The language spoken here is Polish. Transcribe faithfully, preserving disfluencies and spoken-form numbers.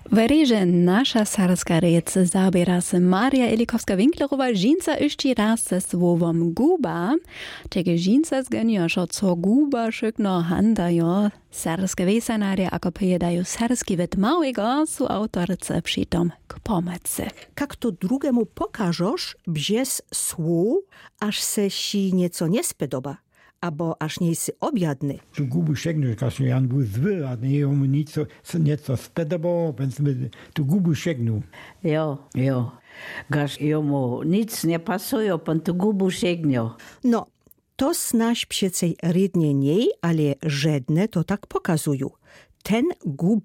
Verí, nasza sarska rec zabiera se Maria Elikowska-Winklerowa žinca ešte raz se słovom guba. Tege žinca zgenio, že co guba šykno handajo sarske vesanarje, ako pojedajú sarski vet małego, sú autorce přitom k pomocy. Jak to drugiemu pokażesz, bzies słów, aż se si nieco nie spodoba. Abo aż nie jest obiadny. Tu gubu szegnu, każ Jan był zły, a nie mu nic nieco spodobało, więc my tu gubu szegnu. Jo, jo. Gaż jemu nic nie pasuje, pan tu gubu szegnu. No, to snaś psiecej rydnie niej, ale żedne to tak pokazują. Ten gub